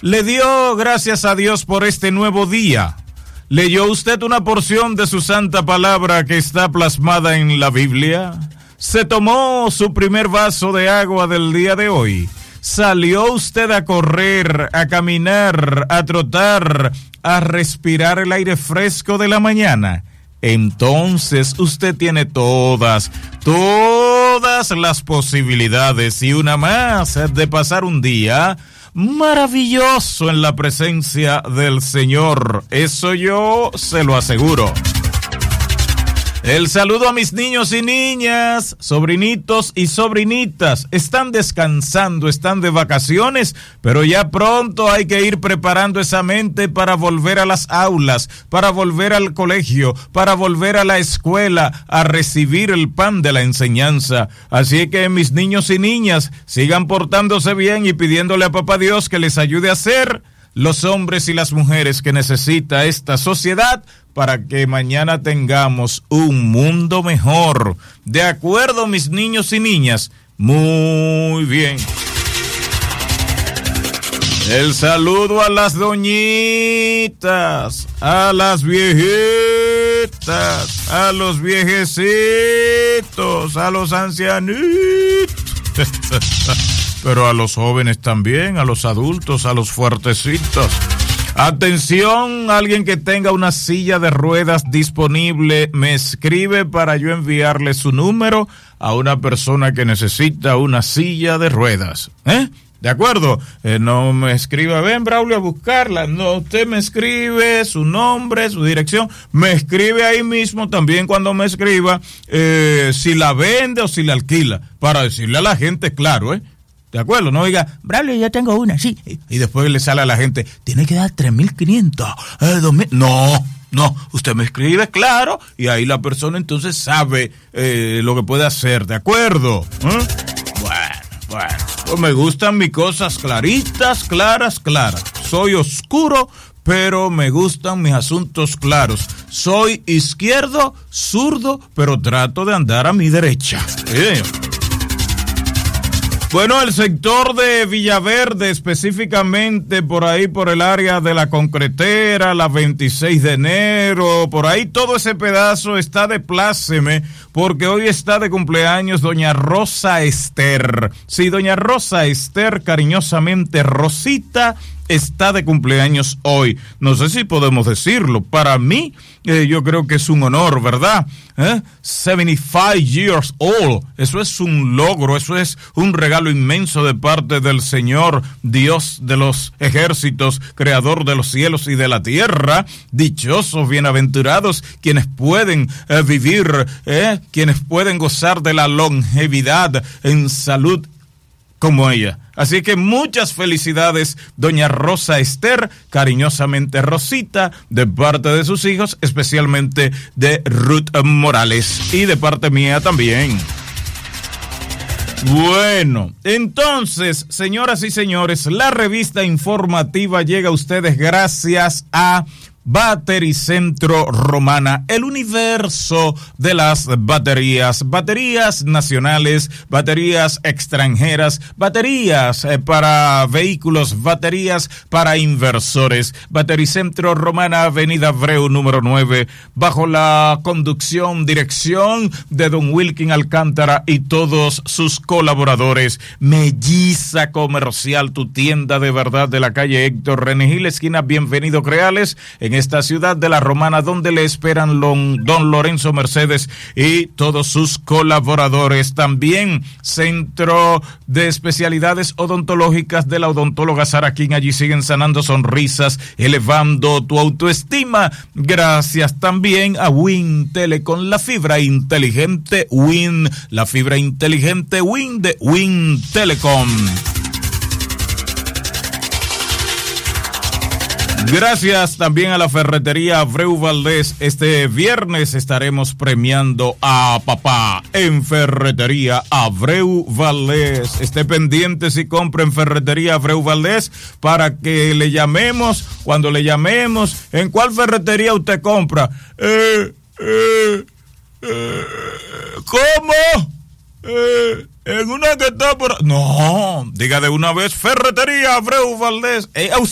¿Le dio gracias a Dios por este nuevo día? ¿Leyó usted una porción de su santa palabra que está plasmada en la Biblia? ¿Se tomó su primer vaso de agua del día de hoy? ¿Salió usted a correr, a caminar, a trotar, a respirar el aire fresco de la mañana? Entonces usted tiene todas las posibilidades y una más de pasar un día maravilloso en la presencia del Señor. Eso yo se lo aseguro. El saludo a mis niños y niñas, sobrinitos y sobrinitas. Están descansando, están de vacaciones, pero ya pronto hay que ir preparando esa mente para volver a las aulas, para volver al colegio, para volver a la escuela, a recibir el pan de la enseñanza. Así que mis niños y niñas, sigan portándose bien y pidiéndole a Papá Dios que les ayude a ser los hombres y las mujeres que necesita esta sociedad para que mañana tengamos un mundo mejor. ¿De acuerdo, mis niños y niñas? Muy bien. El saludo a las doñitas, a las viejitas, a los viejecitos, a los ancianitos. Pero a los jóvenes también, a los adultos, a los fuertecitos. Atención, alguien que tenga una silla de ruedas disponible, me escribe para yo enviarle su número a una persona que necesita una silla de ruedas. ¿De acuerdo? No me escriba, ven Braulio a buscarla. No, usted me escribe su nombre, su dirección. Me escribe ahí mismo también cuando me escriba si la vende o si la alquila. Para decirle a la gente, claro, ¿de acuerdo? No diga, Braulio, yo tengo una, sí. Y después le sale a la gente, tiene que dar 3.500, 2.000. No, usted me escribe, claro, y ahí la persona entonces sabe lo que puede hacer, ¿de acuerdo? Bueno, pues me gustan mis cosas claritas, claras. Soy oscuro, pero me gustan mis asuntos claros. Soy izquierdo, zurdo, pero trato de andar a mi derecha. Bueno, el sector de Villaverde, específicamente por ahí, por el área de la Concretera, la 26 de enero, por ahí todo ese pedazo está de pláceme, porque hoy está de cumpleaños doña Rosa Esther. Sí, doña Rosa Esther, cariñosamente Rosita, está de cumpleaños hoy. No sé si podemos decirlo. Para mí, yo creo que es un honor, ¿verdad? 75 years old. Eso es un logro, eso es un regalo inmenso de parte del Señor, Dios de los ejércitos, creador de los cielos y de la tierra. Dichosos, bienaventurados, quienes pueden vivir, quienes pueden gozar de la longevidad en salud como ella. Así que muchas felicidades, doña Rosa Esther, cariñosamente Rosita, de parte de sus hijos, especialmente de Ruth Morales, y de parte mía también. Bueno, entonces, señoras y señores, la revista informativa llega a ustedes gracias a Batericentro Romana, el universo de las baterías nacionales, baterías extranjeras, baterías para vehículos, baterías para inversores. Batericentro Romana, Avenida Abreu número 9, bajo la dirección de don Wilkin Alcántara y todos sus colaboradores. Melliza Comercial, tu tienda de verdad, de la calle Héctor Renegil, esquina Bienvenido Creales, en esta ciudad de la Romana, donde le esperan don Lorenzo Mercedes y todos sus colaboradores. También Centro de Especialidades Odontológicas de la Odontóloga Sara King. Allí siguen sanando sonrisas, elevando tu autoestima. Gracias también a Win Telecom, la fibra inteligente Win, la fibra inteligente Win de Win Telecom. Gracias también a la ferretería Abreu Valdés. Este viernes estaremos premiando a papá en ferretería Abreu Valdés. Esté pendiente si compra en ferretería Abreu Valdés para que le llamemos. Cuando le llamemos, ¿en cuál ferretería usted compra? ¿Cómo? En una que está por... No, diga de una vez, ferretería Abreu Valdés.